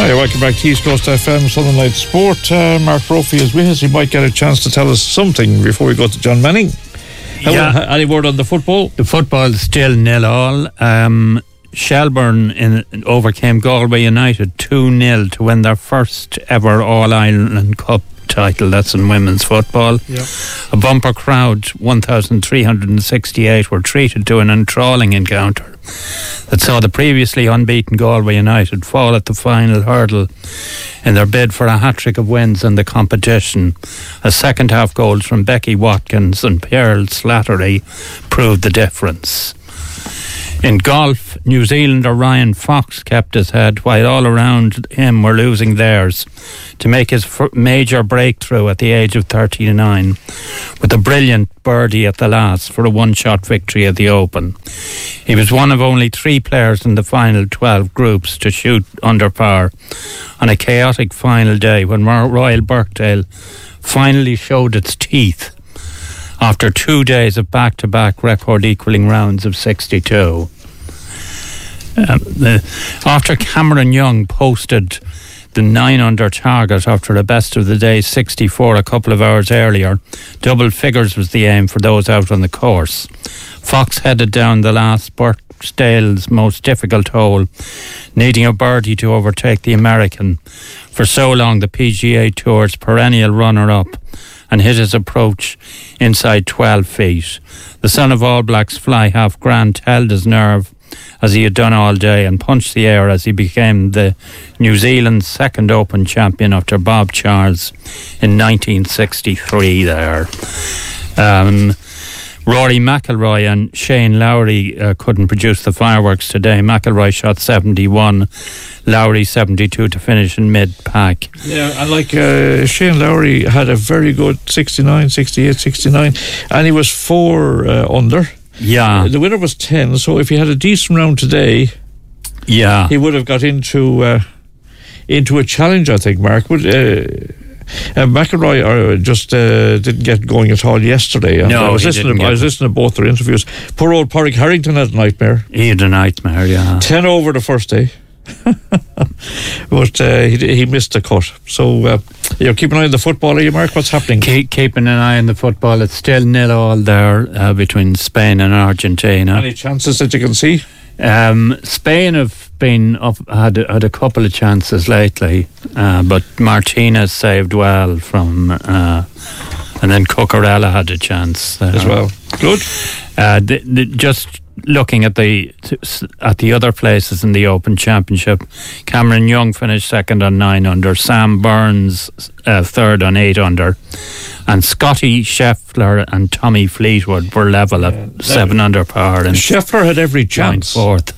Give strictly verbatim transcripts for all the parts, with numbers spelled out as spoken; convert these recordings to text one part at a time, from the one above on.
Hi, welcome back to East Coast F M, Southern Light Sport. Uh, Mark Brophy is with us. He might get a chance to tell us something before we go to John Manning. Yeah. How, any word on the football? The football is still nil all. Um, Shelburne in, overcame Galway United two nil to win their first ever All-Ireland Cup title. That's in women's football. Yep. A bumper crowd, one thousand three hundred sixty-eight, were treated to an enthralling encounter that saw the previously unbeaten Galway United fall at the final hurdle in their bid for a hat-trick of wins in the competition. As second half goals from Becky Watkins and Pearl Slattery proved the difference. In golf, New Zealander Ryan Fox kept his head while all around him were losing theirs to make his major breakthrough at the age of thirty-nine with a brilliant birdie at the last for a one-shot victory at the Open. He was one of only three players in the final twelve groups to shoot under par on a chaotic final day when Royal Birkdale finally showed its teeth after two days of back-to-back record-equalling rounds of sixty-two. Um, the, after Cameron Young posted the nine-under target after a best-of-the-day sixty-four a couple of hours earlier, double figures was the aim for those out on the course. Fox headed down the last Birkdale's most difficult hole, needing a birdie to overtake the American, for so long the P G A Tour's perennial runner-up, and hit his approach inside twelve feet. The son of All Blacks fly half Grant held his nerve as he had done all day and punched the air as he became the New Zealand's second Open champion after Bob Charles in nineteen sixty-three there. Um, Rory McIlroy and Shane Lowry uh, couldn't produce the fireworks today. McIlroy shot seventy-one, Lowry seventy-two to finish in mid-pack. Yeah, and like uh, Shane Lowry had a very good sixty-nine, sixty-eight, sixty-nine, and he was four uh, under. Yeah. Uh, the winner was ten, so if he had a decent round today, yeah, he would have got into uh, into a challenge, I think, Mark. Would uh, Uh, McIlroy uh, just uh, didn't get going at all yesterday. No, I was he listening. didn't To, I was get listening to both their interviews. Poor old Porrick Harrington had a nightmare. He had a nightmare, yeah. Ten over the first day, but uh, he he missed the cut. So uh, you know, keep an eye on the football, are you, Mark? What's happening? Keep, keeping an eye on the football. It's still nil all there uh, between Spain and Argentina. Any chances that you can see? Um, Spain have been up, had had a couple of chances lately, uh, but Martinez saved well from, uh, and then Cucurella had a chance there as well. Good. Uh, the, the, just looking at the at the other places in the Open Championship, Cameron Young finished second on nine under, Sam Burns uh, third on eight under, and Scotty Scheffler and Tommy Fleetwood were level at yeah, seven under par. And Scheffler had every chance. Fourth.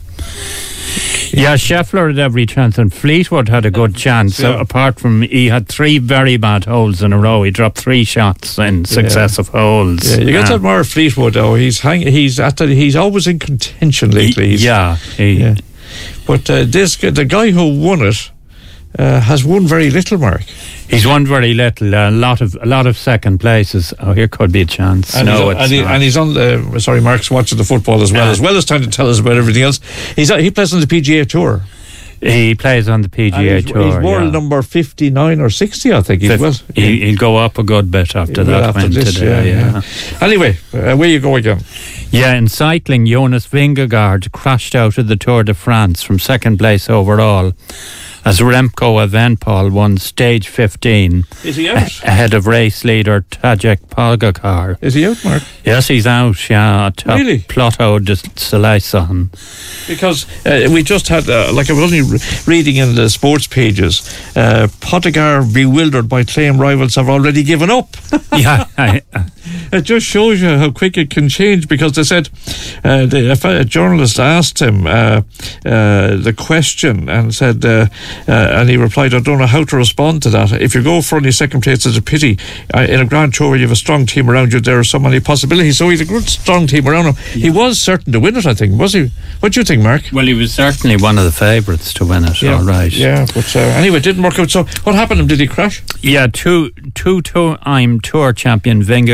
Yeah, Scheffler had every chance, and Fleetwood had a good chance. Yeah. So apart from he had three very bad holes in a row, he dropped three shots in successive yeah. holes. Yeah, you got uh, to admire Fleetwood though. He's hang, he's at the, he's always in contention lately. He's, yeah, he, yeah, but uh, this the guy who won it uh, has won very little, Mark. He's won very little. A lot of a lot of second places. Oh, here could be a chance. And no, he's, it's and, he, not. and he's on the. Sorry, Mark's watching the football as well, uh, as well as trying to tell us about everything else. He's he plays on the P G A Tour. He plays on the P G A he's, Tour. He's world yeah. number fifty-nine or sixty, I think. He's well, he, he'll go up a good bit after that after win this, today. Yeah, yeah. yeah. Anyway, uh, where you go again? Yeah, in cycling, Jonas Vingegaard crashed out of the Tour de France from second place overall as Remco Evenepoel won stage fifteen. Is he out? Ahead of race leader Tadej Pogacar. Is he out, Mark? Yes, he's out, yeah. Top really? Plateau de Soleilson. Because uh, we just had, uh, like I was only re- reading in the sports pages, uh, Pogacar bewildered by claim rivals have already given up. Yeah. I, uh, it just shows you how quick it can change, because they said, uh, the, if a journalist asked him uh, uh, the question and said, uh, uh, and he replied, I don't know how to respond to that. If you go for only second place, it's a pity. Uh, in a Grand Tour where you have a strong team around you, there are so many possibilities. So he's a good, strong team around him. Yeah. He was certain to win it, I think, was he? What do you think, Mark? Well, he was certainly one of the favourites to win it, yeah. all right. Yeah, but uh, anyway, it didn't work out. So what happened to him? Did he crash? Yeah, two, two time Tour champion Vingegaard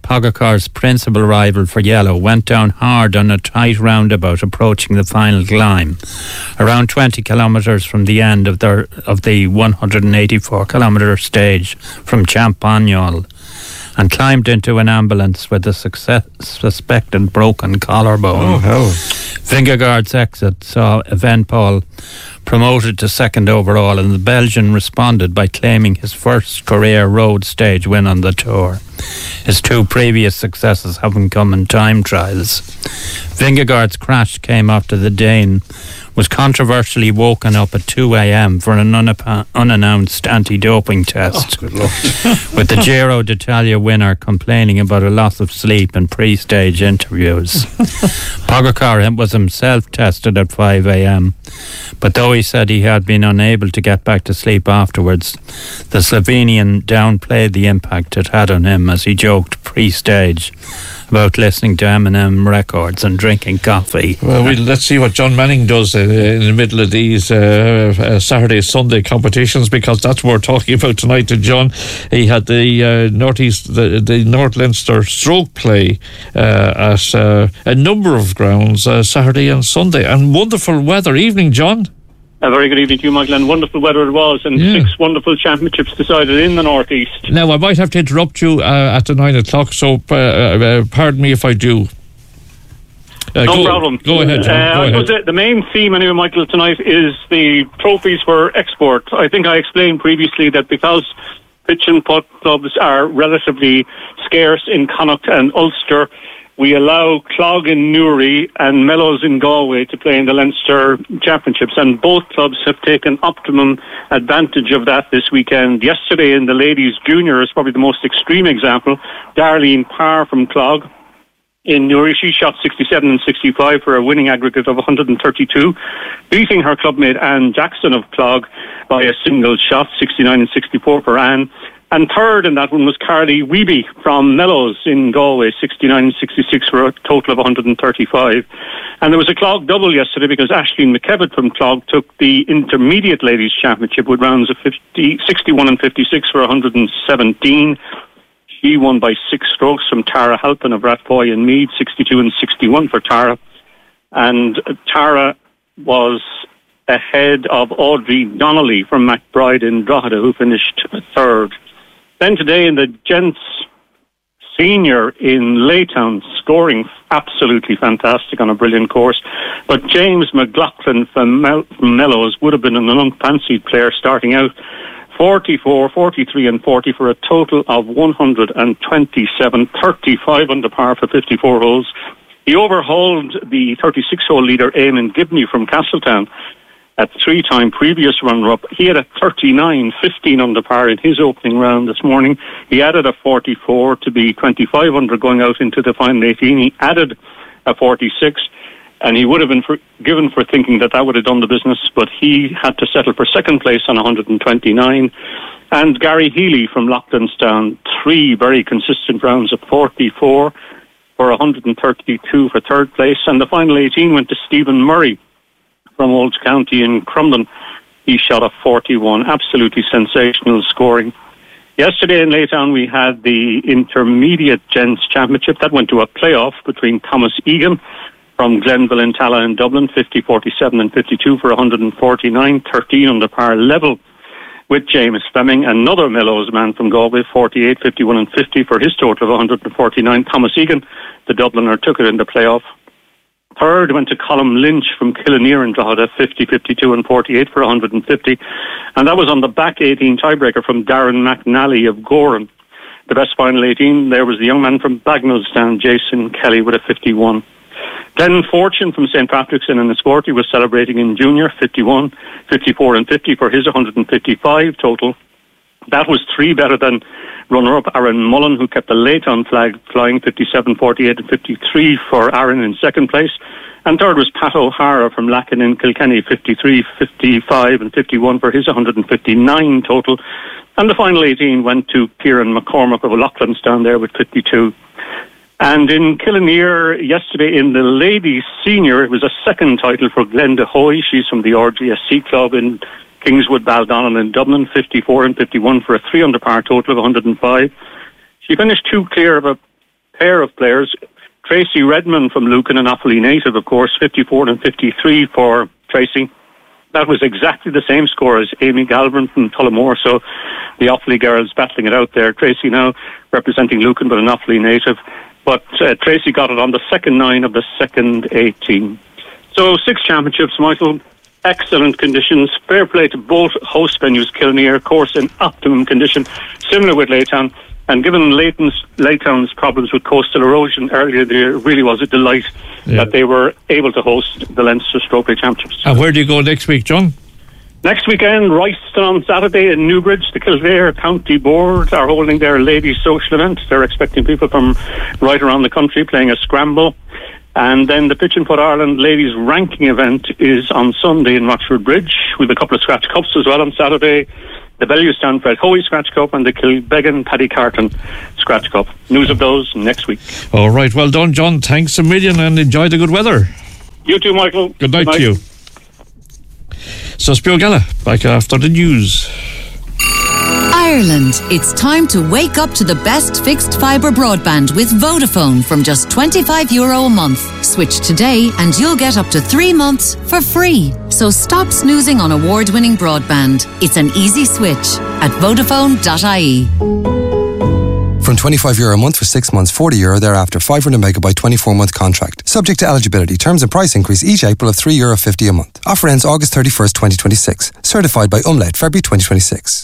Pogacar's principal rival for yellow, went down hard on a tight roundabout approaching the final climb, around twenty kilometres from the end of, their, of the one hundred eighty-four kilometre stage from Champagnol, and climbed into an ambulance with a success, suspected broken collarbone. Oh, hell. Vingegaard's exit saw Evenepoel promoted to second overall, and the Belgian responded by claiming his first career road stage win on the Tour. His two previous successes having come in time trials. Vingegaard's crash came after the Dane was controversially woken up at two a.m. for an unapa- unannounced anti-doping test, oh, good Lord. with the Giro d'Italia winner complaining about a loss of sleep in pre-stage interviews. Pogacar was himself tested at five a.m, but though he said he had been unable to get back to sleep afterwards, the Slovenian downplayed the impact it had on him as he joked pre-stage about listening to Eminem records and drinking coffee. Well, we'll let's see what John Manning does in, in the middle of these uh, uh, Saturday, Sunday competitions, because that's what we're talking about tonight. To John, he had the uh, Northeast, the, the North Leinster stroke play uh, at uh, a number of grounds uh, Saturday and Sunday, and wonderful weather. Evening, John. A very good evening to you, Michael, and wonderful weather it was, and yeah. six wonderful championships decided in the Northeast. Now, I might have to interrupt you uh, at the nine o'clock, so uh, uh, pardon me if I do. Uh, no go, problem. Go ahead, John. Uh, go I ahead. suppose the main theme, anyway, Michael, tonight is the trophies for export. I think I explained previously that because pitch and putt clubs are relatively scarce in Connacht and Ulster, we allow Clog in Newry and Mellows in Galway to play in the Leinster Championships, and both clubs have taken optimum advantage of that this weekend. Yesterday in the ladies' junior is probably the most extreme example. Darlene Parr from Clog in Newry, she shot sixty-seven and sixty-five for a winning aggregate of one hundred thirty-two, beating her clubmate Anne Jackson of Clog by a single shot, sixty-nine and sixty-four for Anne. And third in that one was Carly Weeby from Mellows in Galway, sixty-nine and sixty-six for a total of one hundred thirty-five. And there was a Clog double yesterday because Aisling McKevitt from Clog took the Intermediate Ladies Championship with rounds of fifty, sixty-one and fifty-six for one hundred seventeen. She won by six strokes from Tara Halpin of Rathboy and Mead, sixty-two and sixty-one for Tara. And Tara was ahead of Audrey Donnelly from McBride in Drogheda, who finished third. Then today in the gents senior in Laytown, scoring absolutely fantastic on a brilliant course. But James McLaughlin from, Mel- from Mellows would have been an unfancied player starting out. forty-four, forty-three and forty for a total of one hundred twenty-seven, thirty-five under par for fifty-four holes. He overhauled the thirty-six-hole leader Eamon Gibney from Castletown at three-time previous runner-up. He had a thirty-nine, fifteen under par in his opening round this morning. He added a forty-four to be twenty-five under going out into the final eighteen. He added a forty-six, and he would have been forgiven for thinking that that would have done the business, but he had to settle for second place on one hundred twenty-nine. And Gary Healy from Loughlinstown, three very consistent rounds of forty-four for one hundred thirty-two for third place. And the final eighteen went to Stephen Murray from Olds County in Crumlin. He shot a forty-one. Absolutely sensational scoring. Yesterday in Laytown we had the Intermediate Gents Championship. That went to a playoff between Thomas Egan from Glenville and Tala in Dublin, fifty, forty-seven and fifty-two for one hundred forty-nine, thirteen under par level with James Fleming, another Mellows man from Galway, forty-eight, fifty-one and fifty for his total of one hundred forty-nine. Thomas Egan, the Dubliner, took it in the playoff. Third went to Colm Lynch from Killinear in Drogheda, fifty, fifty-two and forty-eight for one hundred fifty. And that was on the back eighteen tiebreaker from Darren McNally of Goran. The best final eighteen, there was the young man from Bagnallstown, Jason Kelly, with a fifty-one. Glenn Fortune from Saint Patrick's in Enniscorthy was celebrating in junior, fifty-one, fifty-four and fifty for his one hundred fifty-five total. That was three better than runner-up Aaron Mullen, who kept the Laytown flag flying, fifty-seven, forty-eight and fifty-three for Aaron in second place. And third was Pat O'Hara from Lacken in Kilkenny, fifty-three, fifty-five and fifty-one for his one hundred fifty-nine total. And the final eighteen went to Kieran McCormack of Loughlinstown there with fifty-two. And in Killinear yesterday in the ladies' senior, it was a second title for Glenda Hoy. She's from the R G S C club in Kingswood, Baldonnel in Dublin, fifty-four and fifty-one for a three under par total of one hundred five. She finished two clear of a pair of players. Tracy Redmond from Lucan, an Offaly native, of course, fifty-four and fifty-three for Tracy. That was exactly the same score as Amy Galvin from Tullamore. So the Offaly girls battling it out there. Tracy now representing Lucan, but an Offaly native. But uh, Tracy got it on the second nine of the second eighteen. So six championships, Michael. Excellent conditions. Fair play to both host venues, Kilmere, course in optimum condition. Similar with Laytown. And given Layton's, Laytown's problems with coastal erosion earlier this year, it really was a delight yeah. that they were able to host the Leinster Stroke Play Championships. And where do you go next week, John? Next weekend, Royston on Saturday in Newbridge. The Kildare County Board are holding their ladies' social event. They're expecting people from right around the country playing a scramble. And then the Pitch and Putt Ireland ladies' ranking event is on Sunday in Rochford Bridge, with a couple of scratch cups as well on Saturday. The Bellewstown Fred Hoey Scratch Cup and the Kilbeggan Paddy Carton Scratch Cup. News of those next week. All right, well done, John. Thanks a million and enjoy the good weather. You too, Michael. Good night, good night. to you. So, Spiel Gala, back after the news. Ireland, it's time to wake up to the best fixed fibre broadband with Vodafone from just twenty-five euro a month. Switch today and you'll get up to three months for free. So stop snoozing on award-winning broadband. It's an easy switch at Vodafone dot I E. From twenty-five euro a month for six months, forty euro thereafter, five hundred megabyte twenty-four month contract. Subject to eligibility. Terms and price increase each April of three euro fifty a month. Offer ends August thirty-first, twenty twenty-six. Certified by Umlaut, February twenty twenty-six.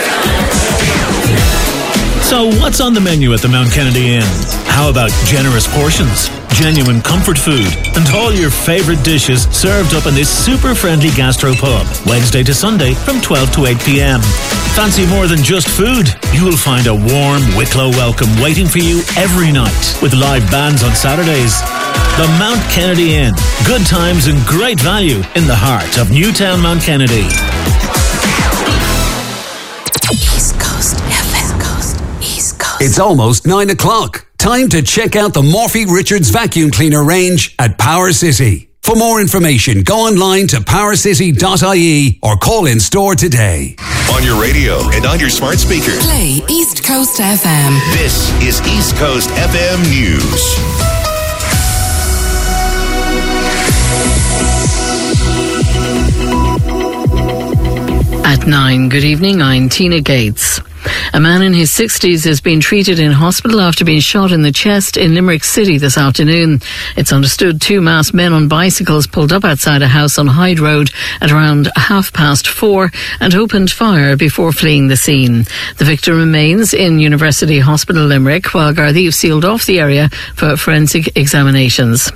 So what's on the menu at the Mount Kennedy Inn? How about generous portions, genuine comfort food, and all your favourite dishes served up in this super friendly gastropub, Wednesday to Sunday from twelve to eight p.m. Fancy more than just food? You will find a warm Wicklow welcome waiting for you every night with live bands on Saturdays. The Mount Kennedy Inn. Good times and great value in the heart of Newtown Mount Kennedy. East Coast F M. Coast. East Coast. It's almost nine o'clock. Time to check out the Morphy Richards vacuum cleaner range at Power City. For more information, go online to power city dot I E or call in store today. On your radio and on your smart speaker. Play East Coast F M. This is East Coast F M News. At nine, good evening, I'm Tina Gates. A man in his sixties has been treated in hospital after being shot in the chest in Limerick City this afternoon. It's understood two masked men on bicycles pulled up outside a house on Hyde Road at around half past four and opened fire before fleeing the scene. The victim remains in University Hospital Limerick, while Gardaí sealed off the area for forensic examinations.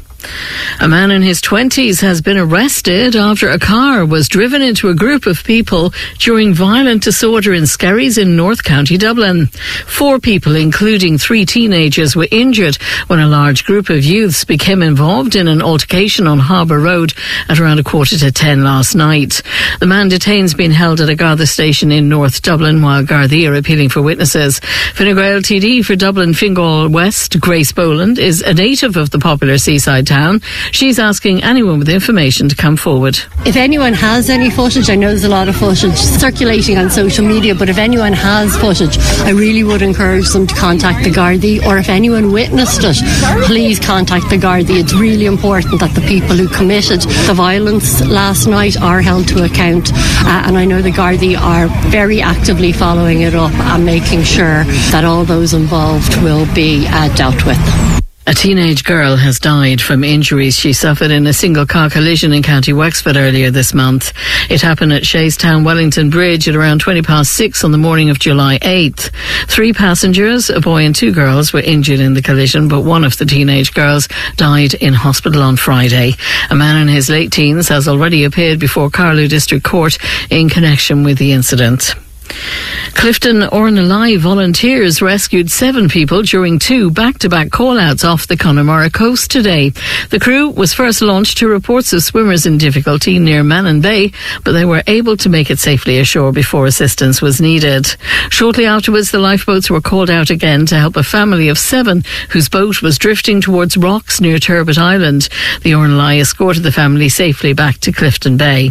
A man in his twenties has been arrested after a car was driven into a group of people during violent disorder in Skerries in North County Dublin. Four people, including three teenagers, were injured when a large group of youths became involved in an altercation on Harbour Road at around a quarter to ten last night. The man detaine's been held at a Garda station in North Dublin while Gardaí are appealing for witnesses. Fine Gael T D for Dublin Fingal West, Grace Boland, is a native of the popular seaside town. She's asking anyone with information to come forward. If anyone has any footage, I know there's a lot of footage circulating on social media, but if anyone has footage, I really would encourage them to contact the Gardaí, or if anyone witnessed it, please contact the Gardaí. It's really important that the people who committed the violence last night are held to account, uh, and I know the Gardaí are very actively following it up and making sure that all those involved will be uh, dealt with. A teenage girl has died from injuries she suffered in a single-car collision in County Wexford earlier this month. It happened at Shayestown Wellington Bridge at around twenty past six on the morning of July eighth. Three passengers, a boy and two girls, were injured in the collision, but one of the teenage girls died in hospital on Friday. A man in his late teens has already appeared before Carlow District Court in connection with the incident. Clifton Ornelai volunteers rescued seven people during two back-to-back call-outs off the Connemara coast today. The crew was first launched to reports of swimmers in difficulty near Mannon Bay, but they were able to make it safely ashore before assistance was needed. Shortly afterwards, the lifeboats were called out again to help a family of seven whose boat was drifting towards rocks near Turbot Island. The Ornelai escorted the family safely back to Clifton Bay.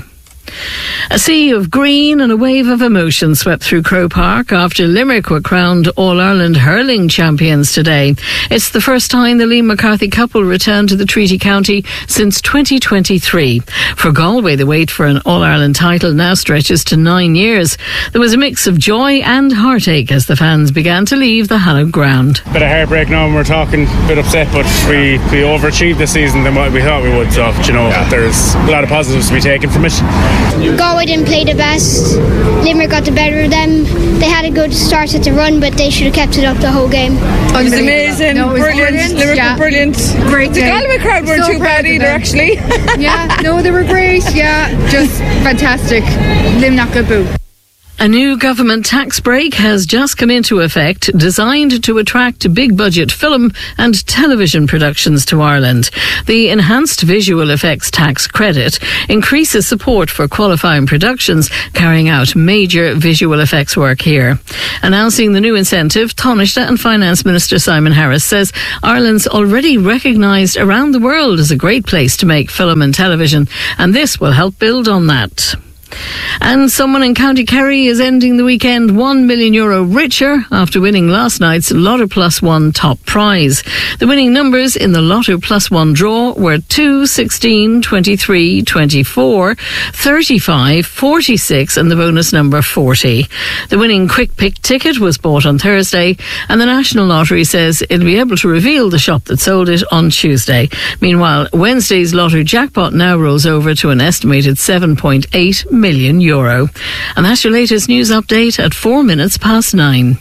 A sea of green and a wave of emotion swept through Croke Park after Limerick were crowned All-Ireland hurling champions today. It's the first time the Liam McCarthy Cup will return to the Treaty County since twenty twenty-three. For Galway, the wait for an All-Ireland title now stretches to nine years. There was a mix of joy and heartache as the fans began to leave the hallowed ground. Bit of heartbreak now, and we're talking a bit upset, but we, we overachieved this season than what we thought we would, so, you know, yeah. There's a lot of positives to be taken from it. Galway didn't play the best. Limerick got the better of them. They had a good start at the run, but they should have kept it up the whole game. It was amazing, no, it was brilliant. brilliant. Limerick yeah. were brilliant. Great. The Galway crowd weren't so too bad either, actually. Yeah, no, they were great. Yeah, just fantastic. Limerick boo. A new government tax break has just come into effect, designed to attract big-budget film and television productions to Ireland. The Enhanced Visual Effects Tax Credit increases support for qualifying productions carrying out major visual effects work here. Announcing the new incentive, Taoiseach and Finance Minister Simon Harris says Ireland's already recognised around the world as a great place to make film and television, and this will help build on that. And someone in County Kerry is ending the weekend one million euro richer after winning last night's Lotto Plus One top prize. The winning numbers in the Lotto Plus One draw were two, sixteen, twenty-three, twenty-four, thirty-five, forty-six and the bonus number forty. The winning Quick Pick ticket was bought on Thursday, and the National Lottery says it'll be able to reveal the shop that sold it on Tuesday. Meanwhile, Wednesday's Lotto jackpot now rolls over to an estimated seven point eight million euro. And that's your latest news update at four minutes past nine.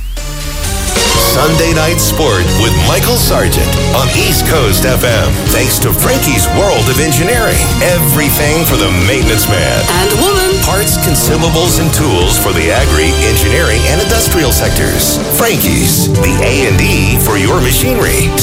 Sunday Night Sport with Michael Sargent on East Coast F M. Thanks to Frankie's World of Engineering. Everything for the maintenance man and woman. Parts, consumables, and tools for the agri, engineering, and industrial sectors. Frankie's, the A and E for your machinery.